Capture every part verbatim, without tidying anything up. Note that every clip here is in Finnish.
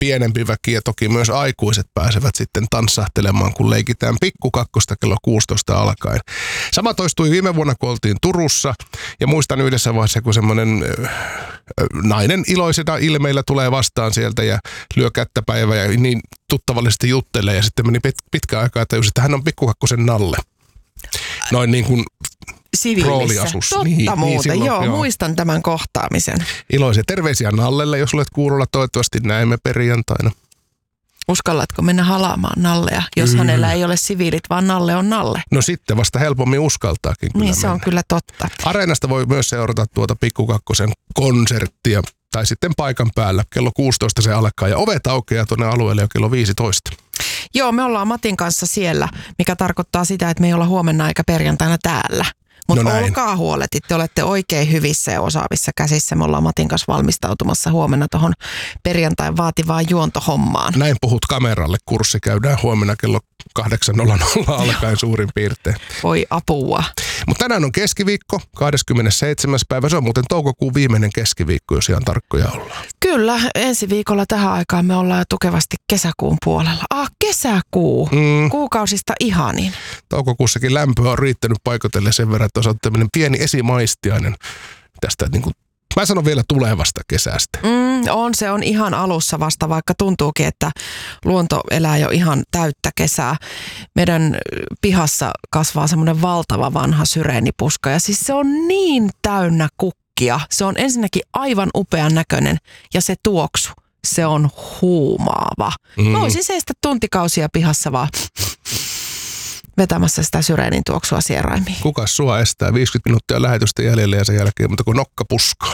pienempi väki ja toki myös aikuiset pääsevät sitten tanssahtelemaan, kun leikitään pikkukakkosta kello kuusitoista alkaen. Sama toistui viime vuonna, kun oltiin Turussa, ja muistan yhdessä vaiheessa, kun semmoinen äh, nainen iloisena ilmeillä tulee vastaan sieltä ja lyö kättä päivää ja niin tuttavallisesti juttelee, ja sitten meni pit- pitkä aikaa, että että hän on pikkukakkosen Nalle. Noin niin kuin siviilissä. Totta niin, muuten, niin silloin, joo, joo. Muistan tämän kohtaamisen. Iloisia terveisiä Nallelle, jos olet kuulolla. Toivottavasti näemme perjantaina. Uskallatko mennä halaamaan Nallea, jos mm. hänellä ei ole siviilit, vaan Nalle on Nalle? No sitten vasta helpommin uskaltaakin kyllä Niin se mennä. on kyllä totta. Areenasta voi myös seurata tuota Pikkukakkosen konserttia tai sitten paikan päällä. Kello kuusitoista se alkaa ja ovet aukeaa tuonne alueelle jo kello viisitoista. Joo, me ollaan Matin kanssa siellä, mikä tarkoittaa sitä, että me ei olla huomenna eikä perjantaina täällä. Mutta no olkaa huoletit, te olette oikein hyvissä ja osaavissa käsissä. Me ollaan Matin kanssa valmistautumassa huomenna tuohon perjantain vaativaan juontohommaan. Näin puhut kameralle. Kurssi käydään huomenna kello kahdeksan nolla nolla alkaen suurin piirtein. Voi apua. Mutta tänään on keskiviikko, kahdeskymmenesseitsemäs päivä. Se on muuten toukokuun viimeinen keskiviikko, jos ihan tarkkoja ollaan. Kyllä, ensi viikolla tähän aikaan me ollaan jo tukevasti kesäkuun puolella. Ah, kesäkuu. Mm. Kuukausista ihanin. Toukokuussakin lämpöä on riittänyt paikotelle sen verran, että on tämmöinen pieni esimaistiainen tästä, niin kuin, mä sanon vielä tulevasta kesästä. Mm, on, se on ihan alussa vasta, vaikka tuntuukin, että luonto elää jo ihan täyttä kesää. Meidän pihassa kasvaa semmoinen valtava vanha syreenipuska ja siis se on niin täynnä kukkia. Se on ensinnäkin aivan upean näköinen ja se tuoksu, se on huumaava. Mm. Mä voisin seistä tuntikausia pihassa vaan vetämässä sitä syreenin tuoksua sieraimiin. Kukas sua estää? viisikymmentä minuuttia lähetystä jäljellä ja sen jälkeen, mutta kun nokka puskaa.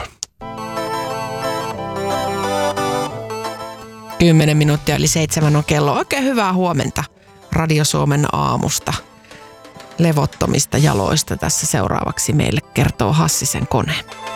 Kymmenen minuuttia eli seitsemän on kello. Oikein hyvää huomenta Radio Suomen aamusta. Levottomista jaloista tässä seuraavaksi meille kertoo Hassisen kone.